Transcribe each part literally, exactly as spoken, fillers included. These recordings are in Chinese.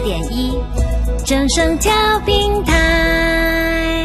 点一，正声调频台。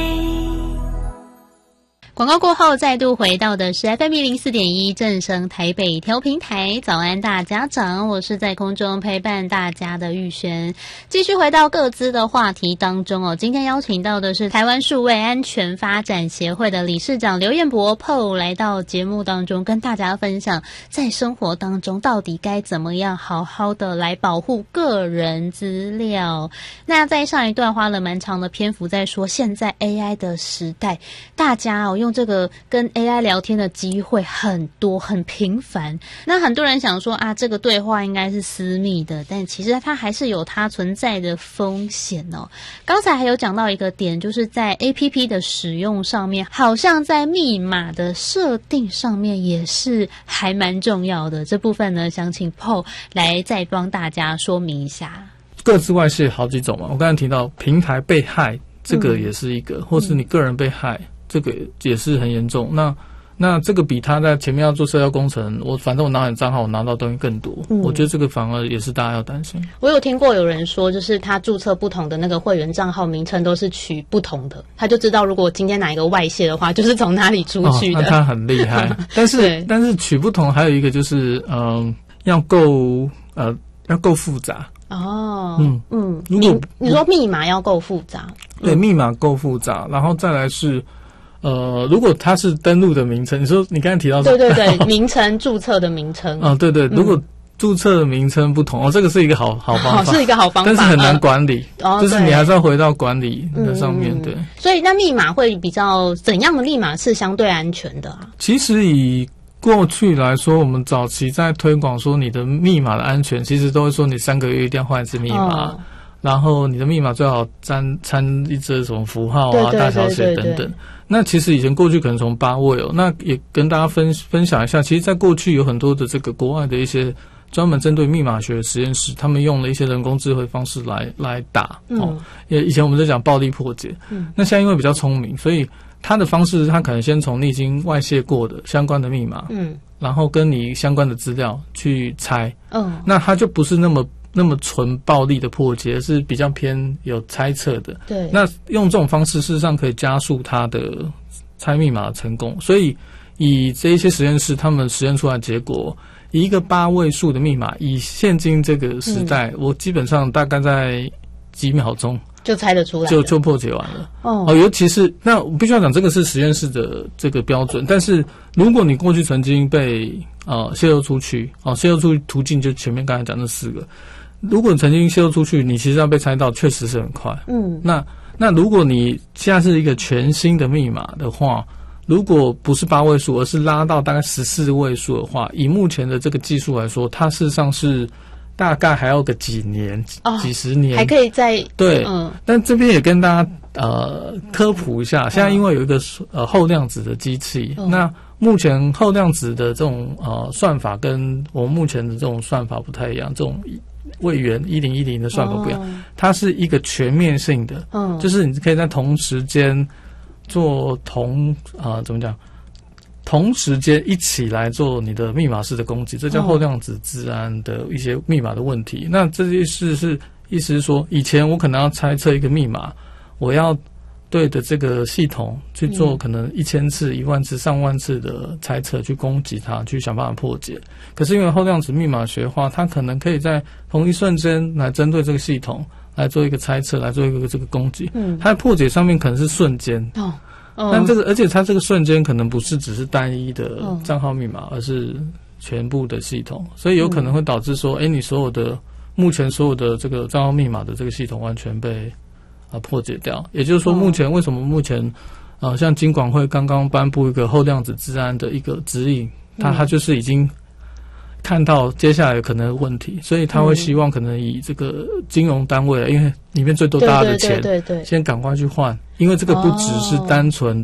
广告过后，再度回到的是 F M 一零四点一正声台北调频台。早安大家长，我是在空中陪伴大家的玉璇。继续回到各自的话题当中哦，今天邀请到的是台湾数位安全发展协会的理事长刘彦博 P O 来到节目当中，跟大家分享在生活当中到底该怎么样好好的来保护个人资料。那在上一段花了蛮长的篇幅在说，现在 A I 的时代，大家哦用这个跟 A I 聊天的机会很多很频繁，那很多人想说啊，这个对话应该是私密的，但其实它还是有它存在的风险哦。刚才还有讲到一个点，就是在 A P P 的使用上面，好像在密码的设定上面也是还蛮重要的。这部分呢，想请 P O 来再帮大家说明一下。 个资外泄好几种嘛，我刚才提到平台被害，这个也是一个，嗯、或是你个人被害。嗯这个也是很严重，那那这个比他在前面要做社交工程，我反正我拿你账号，我拿到东西更多、嗯。我觉得这个反而也是大家要担心。 我有听过有人说，就是他注册不同的那个会员账号名称都是取不同的，他就知道如果今天哪一个外泄的话，就是从哪里出去的。 哦、那他很厉害，但是但是取不同还有一个就是嗯、呃，要够呃要够复杂。 哦， 嗯嗯，如果 你, 你说密码要够复杂， 对，密码够复杂，然后再来是。呃，如果它是登录的名称，你说你刚才提到对对对，名称注册的名称啊、哦，对对，如果注册的名称不同、嗯、哦，这个是一个好好方法， 是一个好方法， 但是很难管理， 呃、 就是你还是要回到管理的上面， 嗯、 对。 所以那密码会比较怎样的密码是相对安全的啊？ 其实以过去来说，我们早期在推广说你的密码的安全，其实都会说你三个月一定要换一次密码。哦，然后你的密码最好掺掺一则什么符号啊、对对对对对大小写等等。那其实以前过去可能从八位哦，那也跟大家分分享一下，其实在过去有很多的这个国外的一些专门针对密码学的实验室，他们用了一些人工智慧方式来来打、嗯、哦。也以前我们在讲暴力破解，嗯，那现在因为比较聪明，所以他的方式他可能先从你已经外泄过的相关的密码，嗯，然后跟你相关的资料去猜，嗯，那他就不是那么。那么纯暴力的破解是比较偏有猜测的，对。那用这种方式，事实上可以加速它的猜密码的成功。所以以这一些实验室他们实验出来的结果，以一个八位数的密码，以现今这个时代，嗯、我基本上大概在几秒钟就猜得出来， 就就破解完了。哦，哦尤其是那我必须要讲，这个是实验室的这个标准。但是如果你过去曾经被呃泄露出去，哦，泄露出去途径就前面刚才讲那四个。如果曾经泄露出去，你其实要被猜到，确实是很快。嗯，那那如果你现在是一个全新的密码的话，如果不是八位数，而是拉到大概十四位数的话，以目前的这个技术来说，它事实上是大概还要个几年、哦、几十年， 还可以再对。嗯，但这边也跟大家呃科普一下，现在因为有一个呃后量子的机器，嗯、那目前后量子的这种呃算法跟我们目前的这种算法不太一样，这种。位元一零一零的算法不一样，哦、它是一个全面性的，嗯，就是你可以在同时间做同啊、呃、怎么讲，同时间一起来做你的密码式的攻击，这叫后量子治安的一些密码的问题。哦、那这件事是意思是说，以前我可能要猜测一个密码，我要对的这个系统去做可能一千次、一万次、上万次的猜测，去攻击它，去想办法破解。可是因为后量子密码学的话，它可能可以在同一瞬间来针对这个系统来做一个猜测，来做一个这个攻击。嗯，它的破解上面可能是瞬间。哦，哦但这个而且它这个瞬间可能不是只是单一的账号密码，哦、而是全部的系统，所以有可能会导致说，哎、嗯，你所有的目前所有的这个账号密码的这个系统完全被。啊，破解掉，也就是说，目前为什么目前，呃，像金管会刚刚颁布一个后量子治安的一个指引，它它就是已经看到接下来有可能的问题，所以他会希望可能以这个金融单位，因为里面最多大家的钱，对对对对，先赶快去换，因为这个不只是单纯